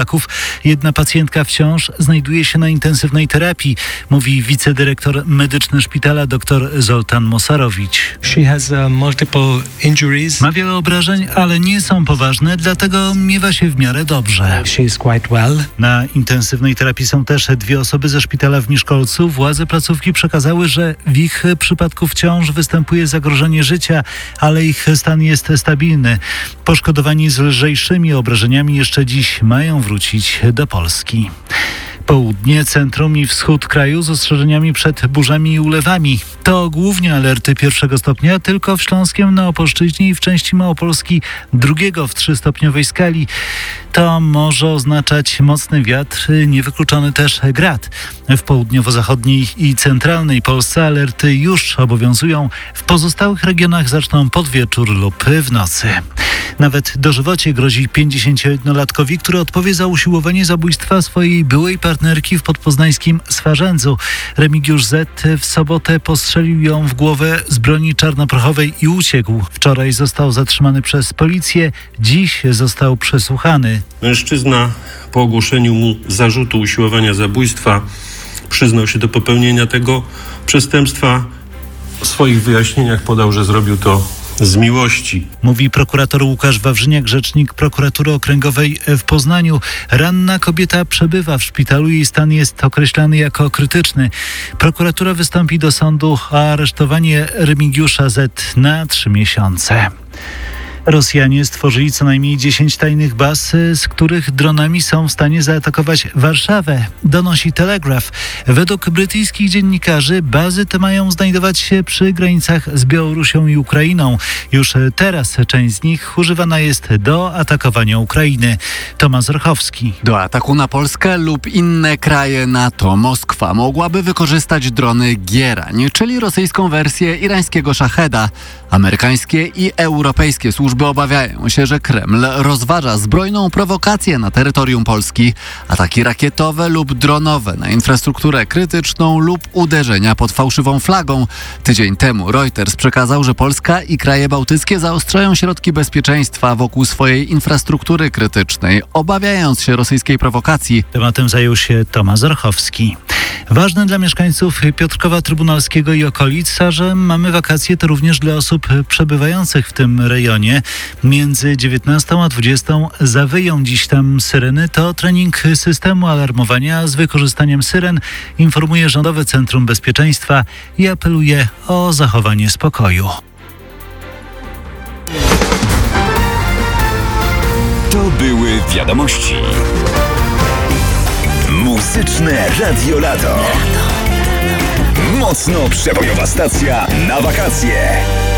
raków. Jedna pacjentka wciąż znajduje się na intensywnej terapii, mówi wicedyrektor medyczny szpitala dr Zoltan Mosarowicz. Ma wiele obrażeń, ale nie są poważne, dlatego miewa się w miarę dobrze. Na intensywnej terapii są też 2 osoby ze szpitala w Miszkolcu. Władze placówki przekazały, że w ich przypadku wciąż występuje zagrożenie życia, ale ich stan jest stabilny. Poszkodowani z lżejszymi obrażeniami jeszcze dziś mają wrócić do Polski. Południe, centrum i wschód kraju z ostrzeżeniami przed burzami i ulewami. To głównie alerty 1 stopnia, tylko w Śląskiem, na Opolszczyźnie i w części Małopolski 2 w 3-stopniowej skali. To może oznaczać mocny wiatr, niewykluczony też grad. W południowo-zachodniej i centralnej Polsce alerty już obowiązują. W pozostałych regionach zaczną pod wieczór lub w nocy. Nawet dożywocie grozi 51-latkowi, który odpowie za usiłowanie zabójstwa swojej byłej partnerki w podpoznańskim Swarzędzu. Remigiusz Z. w sobotę postrzelił ją w głowę z broni czarnoprochowej i uciekł. Wczoraj został zatrzymany przez policję, dziś został przesłuchany. Mężczyzna po ogłoszeniu mu zarzutu usiłowania zabójstwa przyznał się do popełnienia tego przestępstwa. W swoich wyjaśnieniach podał, że zrobił to z miłości. Mówi prokurator Łukasz Wawrzyniak, rzecznik prokuratury okręgowej w Poznaniu. Ranna kobieta przebywa w szpitalu, jej stan jest określany jako krytyczny. Prokuratura wystąpi do sądu o aresztowanie Remigiusza Z. na 3 miesiące. Rosjanie stworzyli co najmniej 10 tajnych baz, z których dronami są w stanie zaatakować Warszawę, donosi Telegraph. Według brytyjskich dziennikarzy bazy te mają znajdować się przy granicach z Białorusią i Ukrainą. Już teraz część z nich używana jest do atakowania Ukrainy. Tomasz Orchowski. Do ataku na Polskę lub inne kraje NATO Moskwa mogłaby wykorzystać drony Gierań, czyli rosyjską wersję irańskiego Szacheda. Amerykańskie i europejskie służby obawiają się, że Kreml rozważa zbrojną prowokację na terytorium Polski, ataki rakietowe lub dronowe na infrastrukturę krytyczną lub uderzenia pod fałszywą flagą. Tydzień temu Reuters przekazał, że Polska i kraje bałtyckie zaostrzają środki bezpieczeństwa wokół swojej infrastruktury krytycznej, obawiając się rosyjskiej prowokacji. Tematem zajął się Tomasz Orchowski. Ważne dla mieszkańców Piotrkowa Trybunalskiego i okolic, a że mamy wakacje, to również dla osób przebywających w tym rejonie. Między 19 a 20 zawyją dziś tam syreny. To trening systemu alarmowania z wykorzystaniem syren, informuje Rządowe Centrum Bezpieczeństwa i apeluje o zachowanie spokoju. To były wiadomości. Muzyczne Radio Lato. Mocno przebojowa stacja na wakacje.